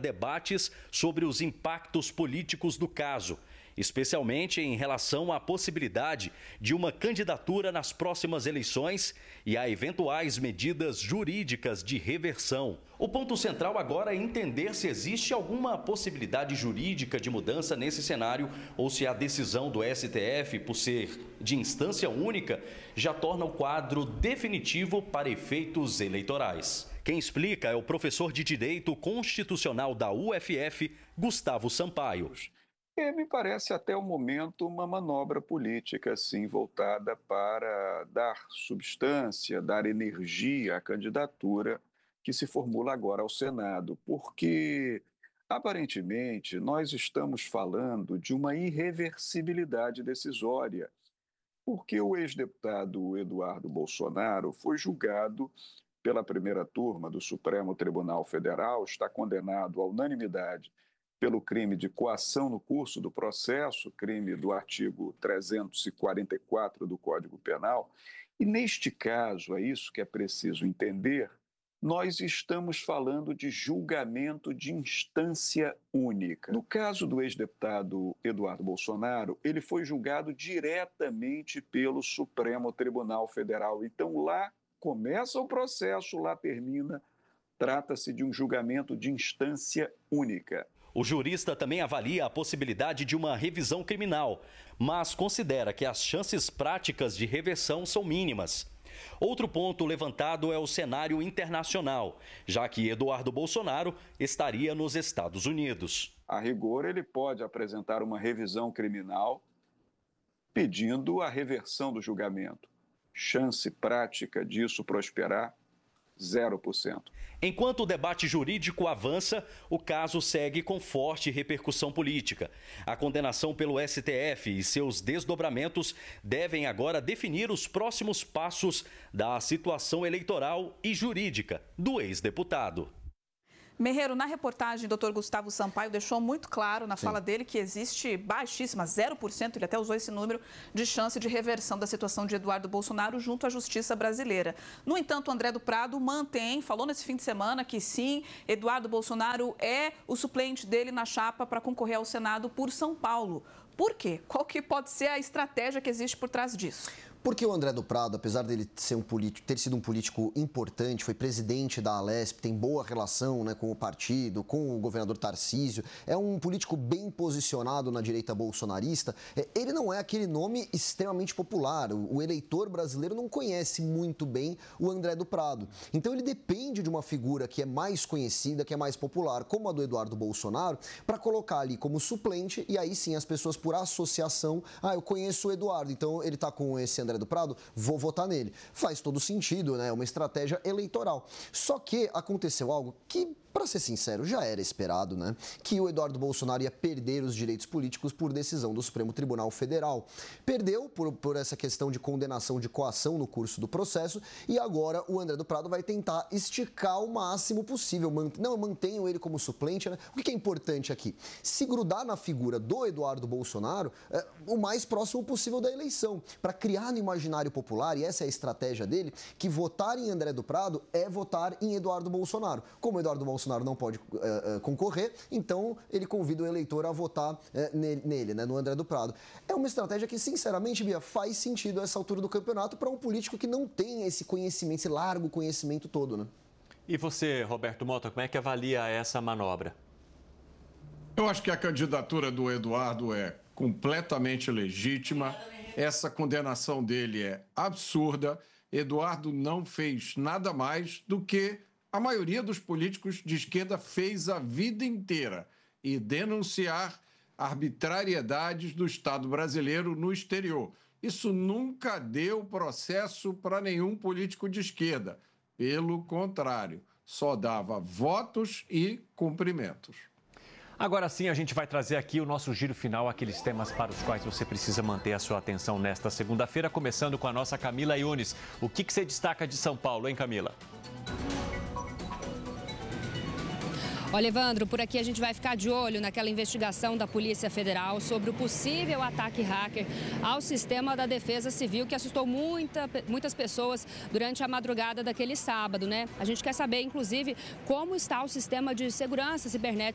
debates sobre os impactos políticos do caso, especialmente em relação à possibilidade de uma candidatura nas próximas eleições e a eventuais medidas jurídicas de reversão. O ponto central agora é entender se existe alguma possibilidade jurídica de mudança nesse cenário ou se a decisão do STF, por ser de instância única, já torna o quadro definitivo para efeitos eleitorais. Quem explica é o professor de Direito Constitucional da UFF, Gustavo Sampaio. Me parece até o momento uma manobra política, assim, voltada para dar substância, dar energia à candidatura que se formula agora ao Senado, porque, aparentemente, nós estamos falando de uma irreversibilidade decisória, porque o ex-deputado Eduardo Bolsonaro foi julgado pela primeira turma do Supremo Tribunal Federal, está condenado à unanimidade pelo crime de coação no curso do processo, crime do artigo 344 do Código Penal. E neste caso, é isso que é preciso entender, nós estamos falando de julgamento de instância única. No caso do ex-deputado Eduardo Bolsonaro, ele foi julgado diretamente pelo Supremo Tribunal Federal. Então, lá começa o processo, lá termina. Trata-se de um julgamento de instância única. O jurista também avalia a possibilidade de uma revisão criminal, mas considera que as chances práticas de reversão são mínimas. Outro ponto levantado é o cenário internacional, já que Eduardo Bolsonaro estaria nos Estados Unidos. A rigor, ele pode apresentar uma revisão criminal pedindo a reversão do julgamento. Chance prática disso prosperar? 0%. Enquanto o debate jurídico avança, o caso segue com forte repercussão política. A condenação pelo STF e seus desdobramentos devem agora definir os próximos passos da situação eleitoral e jurídica do ex-deputado. Mejeiro, na reportagem, o Dr. Gustavo Sampaio deixou muito claro na fala dele que existe baixíssima, 0%, ele até usou esse número, de chance de reversão da situação de Eduardo Bolsonaro junto à justiça brasileira. No entanto, André do Prado falou nesse fim de semana que sim, Eduardo Bolsonaro é o suplente dele na chapa para concorrer ao Senado por São Paulo. Por quê? Qual que pode ser a estratégia que existe por trás disso? Porque o André do Prado, apesar dele ser ter sido um político importante, foi presidente da Alesp, tem boa relação, né, com o partido, com o governador Tarcísio, é um político bem posicionado na direita bolsonarista, ele não é aquele nome extremamente popular. O eleitor brasileiro não conhece muito bem o André do Prado. Então ele depende de uma figura que é mais conhecida, que é mais popular, como a do Eduardo Bolsonaro, para colocar ali como suplente e aí sim as pessoas por associação, eu conheço o Eduardo, então ele está com esse André do Prado, vou votar nele. Faz todo sentido, né? É uma estratégia eleitoral. Só que aconteceu algo que, para ser sincero, já era esperado, né? Que o Eduardo Bolsonaro ia perder os direitos políticos por decisão do Supremo Tribunal Federal. Perdeu por essa questão de condenação de coação no curso do processo e agora o André do Prado vai tentar esticar o máximo possível. Eu mantenho ele como suplente, né? O que é importante aqui? Se grudar na figura do Eduardo Bolsonaro o mais próximo possível da eleição, para criar no imaginário popular, e essa é a estratégia dele, que votar em André do Prado é votar em Eduardo Bolsonaro. Como Eduardo Bolsonaro não pode concorrer, então ele convida o eleitor a votar nele, né, no André do Prado. É uma estratégia que, sinceramente, Bia, faz sentido a essa altura do campeonato para um político que não tem esse conhecimento, esse largo conhecimento todo, né? E você, Roberto Mota, como é que avalia essa manobra? Eu acho que a candidatura do Eduardo é completamente legítima. Essa condenação dele é absurda. Eduardo não fez nada mais do que a maioria dos políticos de esquerda fez a vida inteira, e denunciar arbitrariedades do Estado brasileiro no exterior. Isso nunca deu processo para nenhum político de esquerda. Pelo contrário, só dava votos e cumprimentos. Agora sim, a gente vai trazer aqui o nosso giro final, aqueles temas para os quais você precisa manter a sua atenção nesta segunda-feira, começando com a nossa Camila Yunes. O que você destaca de São Paulo, hein, Camila? Olha, Evandro, por aqui a gente vai ficar de olho naquela investigação da Polícia Federal sobre o possível ataque hacker ao sistema da Defesa Civil que assustou muitas pessoas durante a madrugada daquele sábado, né? A gente quer saber, inclusive, como está o sistema de segurança cibernética